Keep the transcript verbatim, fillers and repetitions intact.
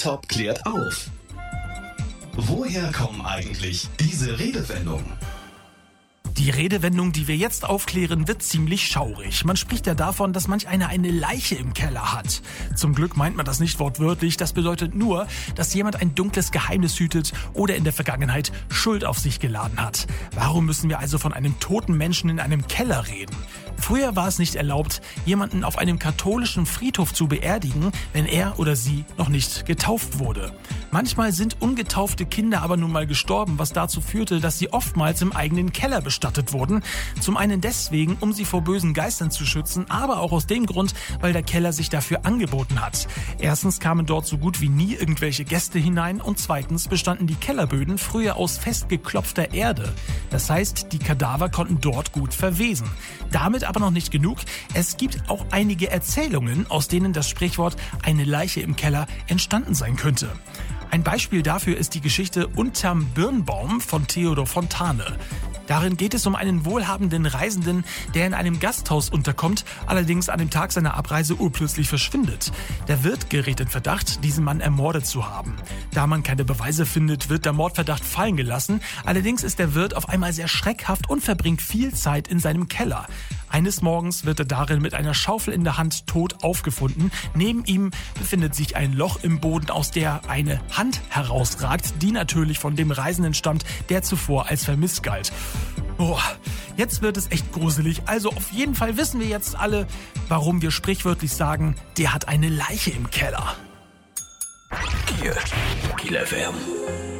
Top klärt auf. Woher kommen eigentlich diese Redewendungen? Die Redewendung, die wir jetzt aufklären, wird ziemlich schaurig. Man spricht ja davon, dass manch einer eine Leiche im Keller hat. Zum Glück meint man das nicht wortwörtlich. Das bedeutet nur, dass jemand ein dunkles Geheimnis hütet oder in der Vergangenheit Schuld auf sich geladen hat. Warum müssen wir also von einem toten Menschen in einem Keller reden? Früher war es nicht erlaubt, jemanden auf einem katholischen Friedhof zu beerdigen, wenn er oder sie noch nicht getauft wurde. Manchmal sind ungetaufte Kinder aber nun mal gestorben, was dazu führte, dass sie oftmals im eigenen Keller bestattet wurden. Zum einen deswegen, um sie vor bösen Geistern zu schützen, aber auch aus dem Grund, weil der Keller sich dafür angeboten hat. Erstens kamen dort so gut wie nie irgendwelche Gäste hinein und zweitens bestanden die Kellerböden früher aus festgeklopfter Erde. Das heißt, die Kadaver konnten dort gut verwesen. Damit aber noch nicht genug. Es gibt auch einige Erzählungen, aus denen das Sprichwort eine Leiche im Keller entstanden sein könnte. Ein Beispiel dafür ist die Geschichte Unterm Birnbaum von Theodor Fontane. Darin geht es um einen wohlhabenden Reisenden, der in einem Gasthaus unterkommt, allerdings an dem Tag seiner Abreise urplötzlich verschwindet. Der Wirt gerät in Verdacht, diesen Mann ermordet zu haben. Da man keine Beweise findet, wird der Mordverdacht fallen gelassen. Allerdings ist der Wirt auf einmal sehr schreckhaft und verbringt viel Zeit in seinem Keller. Eines Morgens wird er darin mit einer Schaufel in der Hand tot aufgefunden. Neben ihm befindet sich ein Loch im Boden, aus der eine Hand herausragt, die natürlich von dem Reisenden stammt, der zuvor als vermisst galt. Boah, jetzt wird es echt gruselig. Also auf jeden Fall wissen wir jetzt alle, warum wir sprichwörtlich sagen, der hat eine Leiche im Keller. Hier, Kiel F M.